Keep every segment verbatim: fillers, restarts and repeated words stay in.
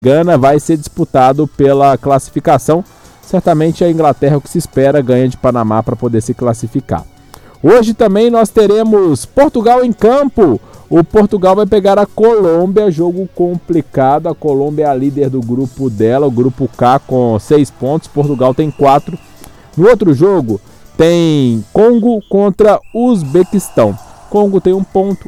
Gana vai ser disputado pela classificação. Certamente a Inglaterra, o que se espera, ganha de Panamá para poder se classificar. Hoje também nós teremos Portugal em campo. O Portugal vai pegar a Colômbia, jogo complicado. A Colômbia é a líder do grupo dela, o grupo K, com seis pontos. Portugal tem quatro. No outro jogo tem Congo contra Uzbequistão. Congo tem um ponto,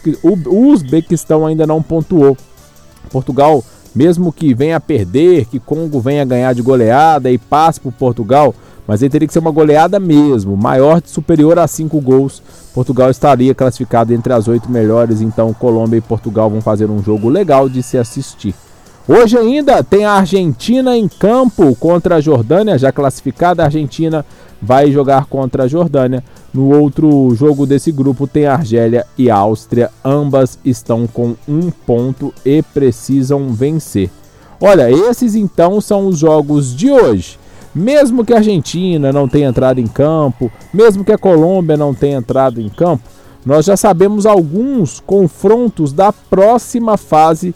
o Uzbequistão ainda não pontuou. Portugal, mesmo que venha a perder, que Congo venha a ganhar de goleada e passe para Portugal, mas aí teria que ser uma goleada mesmo, maior, superior a cinco gols. Portugal estaria classificado entre as oito melhores, então Colômbia e Portugal vão fazer um jogo legal de se assistir. Hoje ainda tem a Argentina em campo contra a Jordânia, já classificada. A Argentina vai jogar contra a Jordânia. No outro jogo desse grupo tem a Argélia e a Áustria, ambas estão com um ponto e precisam vencer. Olha, esses então são os jogos de hoje. Mesmo que a Argentina não tenha entrado em campo, mesmo que a Colômbia não tenha entrado em campo, nós já sabemos alguns confrontos da próxima fase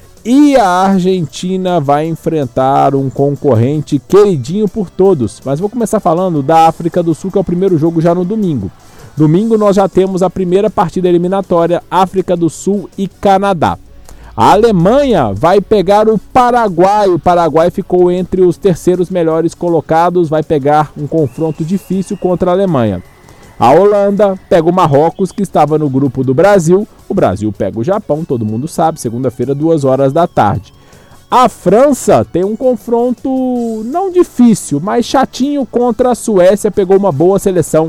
e a Argentina vai enfrentar um concorrente queridinho por todos. Mas vou começar falando da África do Sul, que é o primeiro jogo já no domingo. Domingo nós já temos a primeira partida eliminatória, África do Sul e Canadá. A Alemanha vai pegar o Paraguai. O Paraguai ficou entre os terceiros melhores colocados, vai pegar um confronto difícil contra a Alemanha. A Holanda pega o Marrocos, que estava no grupo do Brasil. O Brasil pega o Japão, todo mundo sabe, segunda-feira, duas horas da tarde. A França tem um confronto não difícil, mas chatinho contra a Suécia. Pegou uma boa seleção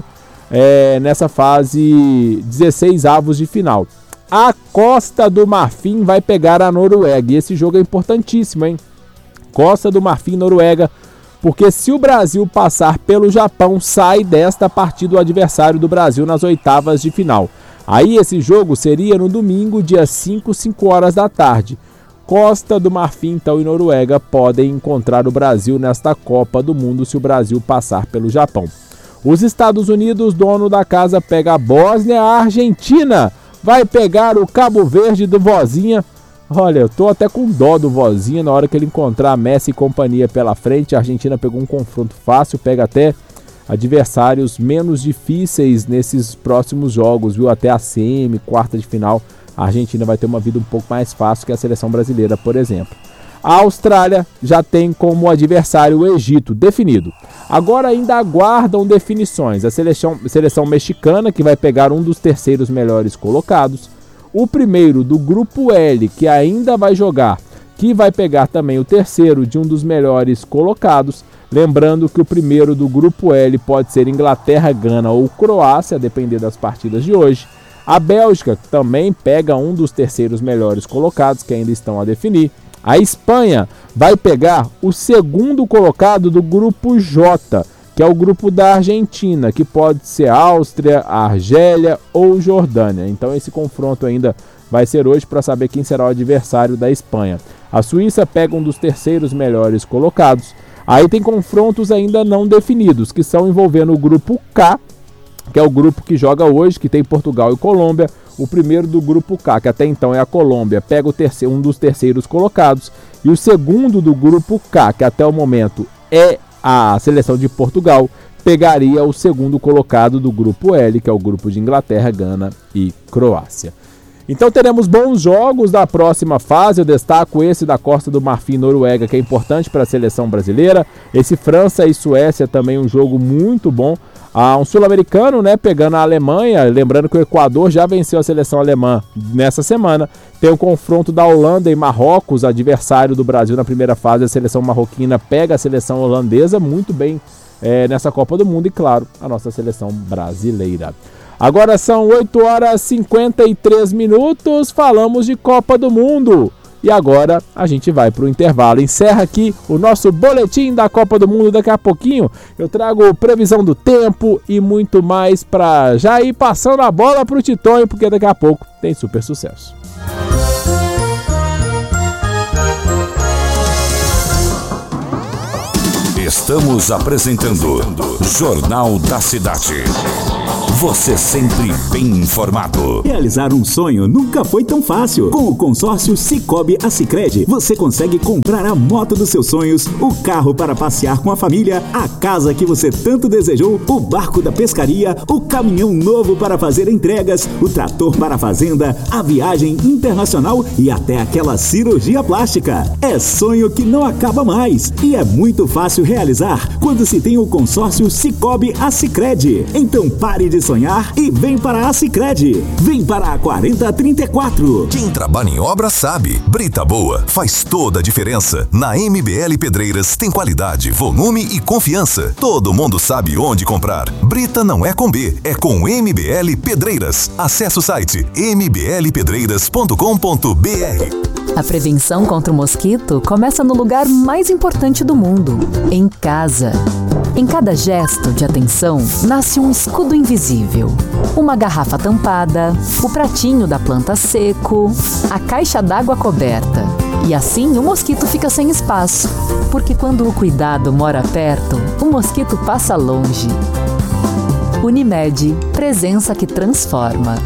é, nessa fase dezesseis avos de final. A Costa do Marfim vai pegar a Noruega. E esse jogo é importantíssimo, hein? Costa do Marfim, Noruega. Porque se o Brasil passar pelo Japão, sai desta partida o adversário do Brasil nas oitavas de final. Aí esse jogo seria no domingo, dia cinco, cinco horas da tarde. Costa do Marfim, então, e Noruega podem encontrar o Brasil nesta Copa do Mundo se o Brasil passar pelo Japão. Os Estados Unidos, dono da casa, pega a Bósnia. A Argentina vai pegar o Cabo Verde do Vozinha. Olha, eu tô até com dó do Vozinha na hora que ele encontrar Messi e companhia pela frente. A Argentina pegou um confronto fácil, pega até adversários menos difíceis nesses próximos jogos, viu? Até a semi, quarta de final, a Argentina vai ter uma vida um pouco mais fácil que a seleção brasileira, por exemplo. A Austrália já tem como adversário o Egito definido. Agora ainda aguardam definições. A seleção, seleção mexicana, que vai pegar um dos terceiros melhores colocados. O primeiro do grupo L, que ainda vai jogar, que vai pegar também o terceiro de um dos melhores colocados. Lembrando que o primeiro do grupo L pode ser Inglaterra, Gana ou Croácia, a depender das partidas de hoje. A Bélgica também pega um dos terceiros melhores colocados, que ainda estão a definir. A Espanha vai pegar o segundo colocado do grupo J, que é o grupo da Argentina, que pode ser Áustria, Argélia ou Jordânia. Então esse confronto ainda vai ser hoje para saber quem será o adversário da Espanha. A Suíça pega um dos terceiros melhores colocados. Aí tem confrontos ainda não definidos, que são envolvendo o grupo K, que é o grupo que joga hoje, que tem Portugal e Colômbia. O primeiro do grupo K, que até então é a Colômbia, pega o terceiro, um dos terceiros colocados. E o segundo do grupo K, que até o momento é a seleção de Portugal, pegaria o segundo colocado do grupo L, que é o grupo de Inglaterra, Gana e Croácia. Então teremos bons jogos da próxima fase. Eu destaco esse da Costa do Marfim, Noruega, que é importante para a seleção brasileira. Esse França e Suécia também um jogo muito bom. Ah, um sul-americano, né, pegando a Alemanha. Lembrando que o Equador já venceu a seleção alemã nessa semana. Tem o confronto da Holanda e Marrocos, adversário do Brasil na primeira fase. A seleção marroquina pega a seleção holandesa muito bem é, nessa Copa do Mundo. E claro, a nossa seleção brasileira. Agora são oito horas e cinquenta e três minutos, falamos de Copa do Mundo. E agora a gente vai para o intervalo. Encerra aqui o nosso boletim da Copa do Mundo. Daqui a pouquinho eu trago previsão do tempo e muito mais para já ir passando a bola para o Titonho, porque daqui a pouco tem super sucesso. Estamos apresentando Jornal da Cidade. Você sempre bem informado. Realizar um sonho nunca foi tão fácil. Com o consórcio Sicoob Assicred, você consegue comprar a moto dos seus sonhos, o carro para passear com a família, a casa que você tanto desejou, o barco da pescaria, o caminhão novo para fazer entregas, o trator para a fazenda, a viagem internacional e até aquela cirurgia plástica. É sonho que não acaba mais e é muito fácil realizar quando se tem o consórcio Sicoob Assicred. Então pare de sonhar e vem para a Assicred. Vem para a quarenta trinta e quatro. Quem trabalha em obra sabe, brita boa faz toda a diferença. Na M B L Pedreiras tem qualidade, volume e confiança. Todo mundo sabe onde comprar. Brita não é com B, é com M B L Pedreiras. Acesse o site m b l pedreiras ponto com ponto b r. A prevenção contra o mosquito começa no lugar mais importante do mundo, em casa. Em cada gesto de atenção, nasce um escudo invisível. Uma garrafa tampada, o pratinho da planta seco, a caixa d'água coberta. E assim o mosquito fica sem espaço, porque quando o cuidado mora perto, o mosquito passa longe. Unimed, presença que transforma.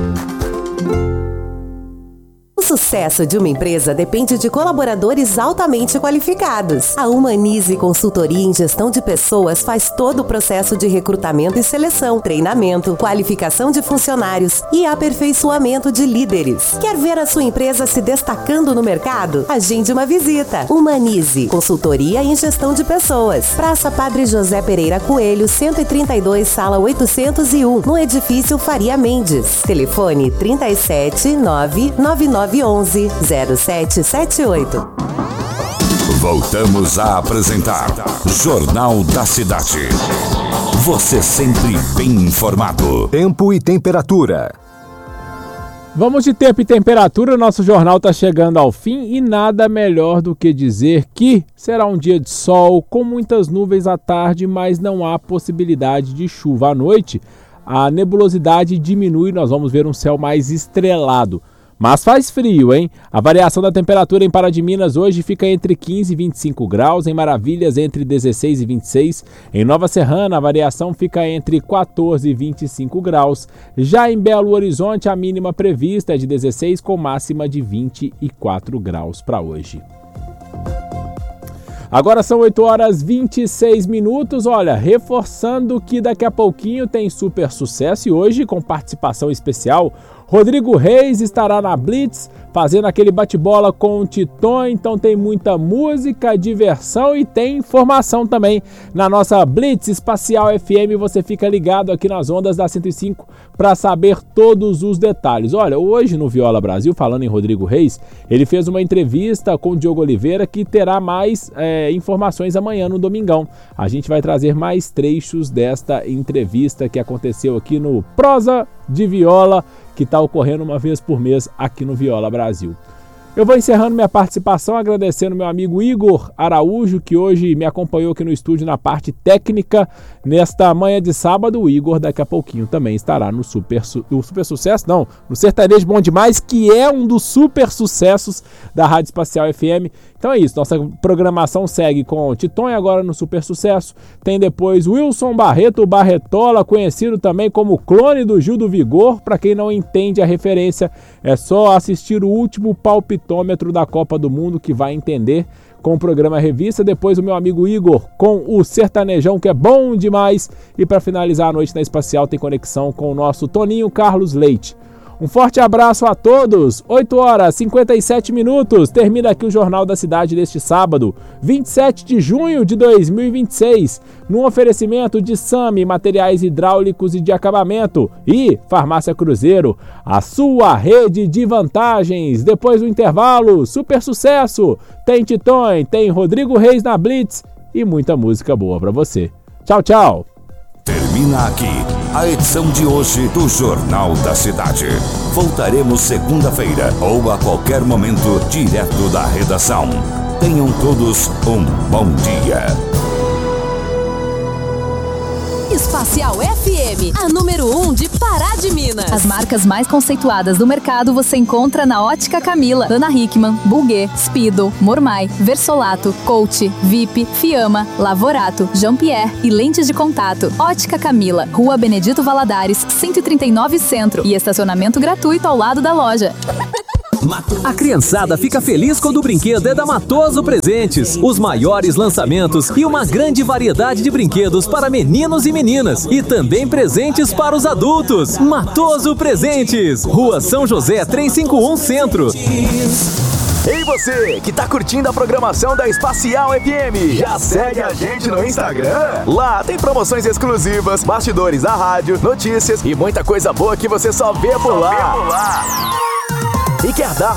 O sucesso de uma empresa depende de colaboradores altamente qualificados. A Humanize Consultoria em Gestão de Pessoas faz todo o processo de recrutamento e seleção, treinamento, qualificação de funcionários e aperfeiçoamento de líderes. Quer ver a sua empresa se destacando no mercado? Agende uma visita. Humanize Consultoria em Gestão de Pessoas. Praça Padre José Pereira Coelho, cento e trinta e dois, sala oitocentos e um, no edifício Faria Mendes. Telefone trinta e sete, nove nove nove onze, zero sete sete oito. Voltamos a apresentar Jornal da Cidade. Você sempre bem informado. Tempo e temperatura. Vamos de tempo e temperatura, nosso jornal está chegando ao fim e nada melhor do que dizer que será um dia de sol com muitas nuvens à tarde, mas não há possibilidade de chuva à noite. A nebulosidade diminui e nós vamos ver um céu mais estrelado. Mas faz frio, hein? A variação da temperatura em Pará de Minas hoje fica entre quinze e vinte e cinco graus, em Maravilhas entre dezesseis e vinte e seis, em Nova Serrana a variação fica entre quatorze e vinte e cinco graus, já em Belo Horizonte a mínima prevista é de dezesseis com máxima de vinte e quatro graus para hoje. Agora são oito horas e vinte e seis minutos, olha, reforçando que daqui a pouquinho tem super sucesso e hoje com participação especial, Rodrigo Reis estará na Blitz fazendo aquele bate-bola com o Titon, então tem muita música, diversão e tem informação também na nossa Blitz Espacial F M, você fica ligado aqui nas ondas da cento e cinco para saber todos os detalhes. Olha, hoje no Viola Brasil, falando em Rodrigo Reis, ele fez uma entrevista com o Diogo Oliveira que terá mais é, informações amanhã no Domingão. A gente vai trazer mais trechos desta entrevista que aconteceu aqui no Prosa de Viola, que está ocorrendo uma vez por mês aqui no Viola Brasil. Eu vou encerrando minha participação agradecendo meu amigo Igor Araújo, que hoje me acompanhou aqui no estúdio na parte técnica nesta manhã de sábado. O Igor daqui a pouquinho também estará no super, no super sucesso, não, no Sertanejo Bom Demais, que é um dos super sucessos da Rádio Espacial F M. Então é isso, nossa programação segue com o Titon agora no super sucesso. Tem depois Wilson Barreto Barretola, conhecido também como clone do Gil do Vigor. Para quem não entende a referência, é só assistir o último palpitômetro da Copa do Mundo que vai entender, com o programa Revista. Depois o meu amigo Igor com o Sertanejão, que é bom demais. E para finalizar a noite na Espacial tem conexão com o nosso Toninho Carlos Leite. Um forte abraço a todos, oito horas e cinquenta e sete minutos, termina aqui o Jornal da Cidade deste sábado, vinte e sete de junho de dois mil e vinte e seis, num oferecimento de Sami, materiais hidráulicos e de acabamento, e Farmácia Cruzeiro, a sua rede de vantagens. Depois do intervalo, super sucesso, tem Titon, tem Rodrigo Reis na Blitz e muita música boa para você. Tchau, tchau! Termina aqui a edição de hoje do Jornal da Cidade. Voltaremos segunda-feira ou a qualquer momento direto da redação. Tenham todos um bom dia. Espacial F M, a número um de Pará de Minas. As marcas mais conceituadas do mercado você encontra na Ótica Camila, Ana Hickman, Bulguet, Speedo, Mormai, Versolato, Coach, V I P, Fiamma, Lavorato, Jean-Pierre e lentes de contato. Ótica Camila, Rua Benedito Valadares, cento e trinta e nove Centro e estacionamento gratuito ao lado da loja. A criançada fica feliz quando o brinquedo é da Matoso Presentes. Os maiores lançamentos e uma grande variedade de brinquedos para meninos e meninas. E também presentes para os adultos. Matoso Presentes, Rua São José trezentos e cinquenta e um Centro. Ei você, que tá curtindo a programação da Espacial F M, já segue a gente no Instagram? Lá tem promoções exclusivas, bastidores da rádio, notícias e muita coisa boa que você só vê por lá. E quer dar